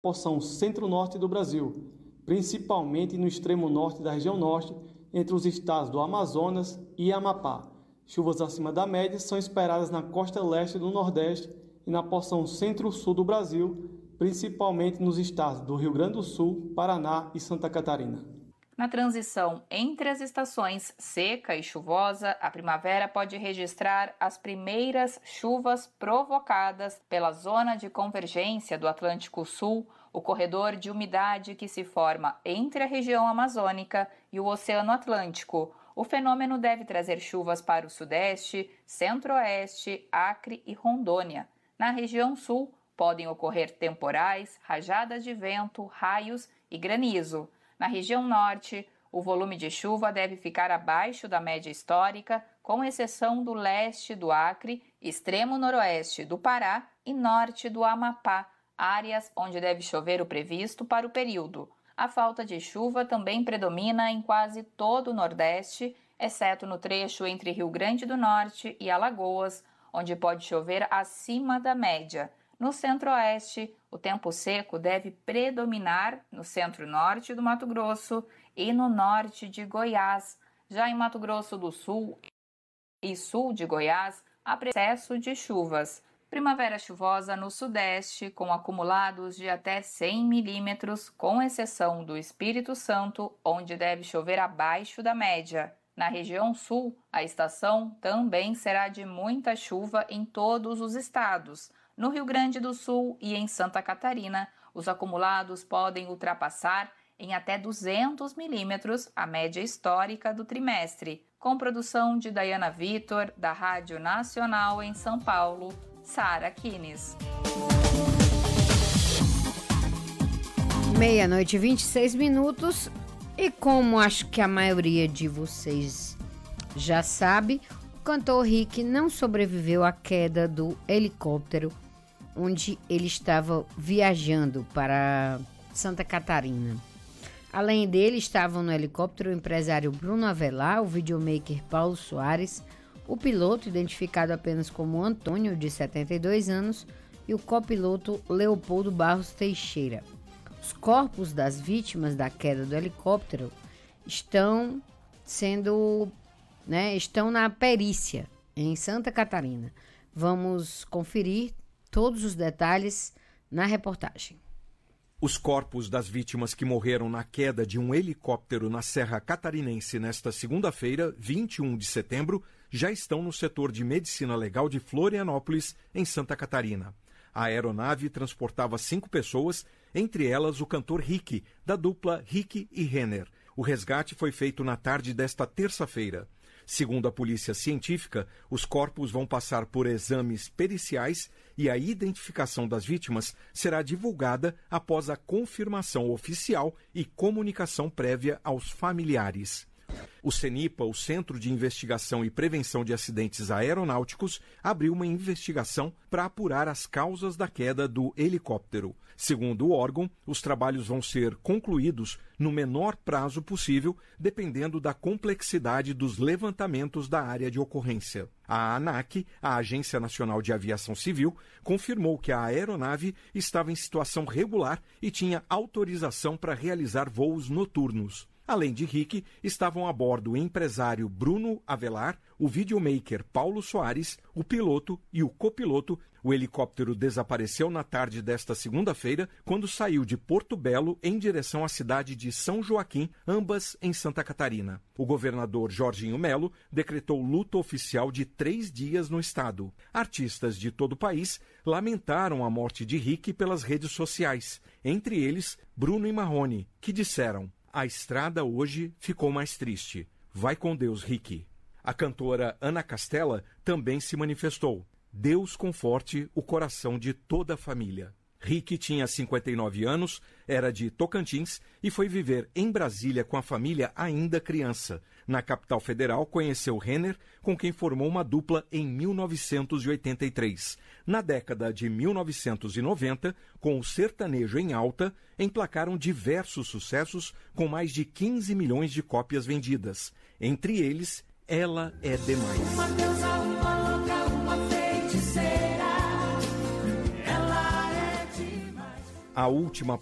porção centro-norte do Brasil, principalmente no extremo norte da região norte, entre os estados do Amazonas e Amapá. Chuvas acima da média são esperadas na costa leste do Nordeste e na porção centro-sul do Brasil, principalmente nos estados do Rio Grande do Sul, Paraná e Santa Catarina. Na transição entre as estações seca e chuvosa, a primavera pode registrar as primeiras chuvas provocadas pela zona de convergência do Atlântico Sul, o corredor de umidade que se forma entre a região amazônica e o Oceano Atlântico. O fenômeno deve trazer chuvas para o Sudeste, Centro-Oeste, Acre e Rondônia. Na região Sul, podem ocorrer temporais, rajadas de vento, raios e granizo. Na região Norte, o volume de chuva deve ficar abaixo da média histórica, com exceção do leste do Acre, extremo noroeste do Pará e norte do Amapá, áreas onde deve chover o previsto para o período. A falta de chuva também predomina em quase todo o Nordeste, exceto no trecho entre Rio Grande do Norte e Alagoas, onde pode chover acima da média. No Centro-Oeste, o tempo seco deve predominar no centro-norte do Mato Grosso e no norte de Goiás. Já em Mato Grosso do Sul e sul de Goiás, há excesso de chuvas. Primavera chuvosa no Sudeste, com acumulados de até 100 milímetros, com exceção do Espírito Santo, onde deve chover abaixo da média. Na região Sul, a estação também será de muita chuva em todos os estados. No Rio Grande do Sul e em Santa Catarina, os acumulados podem ultrapassar em até 200 milímetros a média histórica do trimestre. Com produção de Dayana Vitor, da Rádio Nacional em São Paulo, Sara Kines. 00:26. E como acho que a maioria de vocês já sabe, o cantor Rick não sobreviveu à queda do helicóptero onde ele estava viajando para Santa Catarina. Além dele, estavam no helicóptero o empresário Bruno Avelar, o videomaker Paulo Soares, o piloto, identificado apenas como Antônio, de 72 anos, e o copiloto Leopoldo Barros Teixeira. Os corpos das vítimas da queda do helicóptero estão na perícia em Santa Catarina. Vamos conferir todos os detalhes na reportagem. Os corpos das vítimas que morreram na queda de um helicóptero na Serra Catarinense nesta segunda-feira, 21 de setembro, já estão no setor de medicina legal de Florianópolis, em Santa Catarina. A aeronave transportava 5 pessoas, entre elas o cantor Rick, da dupla Rick e Renner. O resgate foi feito na tarde desta terça-feira. Segundo a polícia científica, os corpos vão passar por exames periciais e a identificação das vítimas será divulgada após a confirmação oficial e comunicação prévia aos familiares. O CENIPA, o Centro de Investigação e Prevenção de Acidentes Aeronáuticos, abriu uma investigação para apurar as causas da queda do helicóptero. Segundo o órgão, os trabalhos vão ser concluídos no menor prazo possível, dependendo da complexidade dos levantamentos da área de ocorrência. A ANAC, a Agência Nacional de Aviação Civil, confirmou que a aeronave estava em situação regular e tinha autorização para realizar voos noturnos. Além de Rick, estavam a bordo o empresário Bruno Avelar, o videomaker Paulo Soares, o piloto e o copiloto. O helicóptero desapareceu na tarde desta segunda-feira, quando saiu de Porto Belo em direção à cidade de São Joaquim, ambas em Santa Catarina. O governador Jorginho Melo decretou luto oficial de 3 dias no estado. Artistas de todo o país lamentaram a morte de Rick pelas redes sociais, entre eles Bruno e Marrone, que disseram: "A estrada hoje ficou mais triste. Vai com Deus, Rick." A cantora Ana Castela também se manifestou. Deus conforte o coração de toda a família. Rick tinha 59 anos, era de Tocantins e foi viver em Brasília com a família ainda criança. Na capital federal, conheceu Renner, com quem formou uma dupla em 1983. Na década de 1990, com o sertanejo em alta, emplacaram diversos sucessos com mais de 15 milhões de cópias vendidas. Entre eles, Ela é Demais. Uma deusa, uma louca, uma feiticeira. Ela é demais. A última